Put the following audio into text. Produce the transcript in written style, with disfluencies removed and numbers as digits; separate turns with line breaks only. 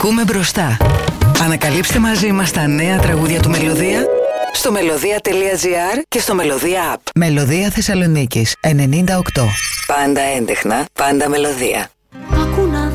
Ακούμε μπροστά. Ανακαλύψτε μαζί μας τα νέα τραγούδια του Μελωδία στο melodia.gr και στο Μελωδία App. Μελωδία Θεσσαλονίκης 98. Πάντα έντεχνα, πάντα μελωδία.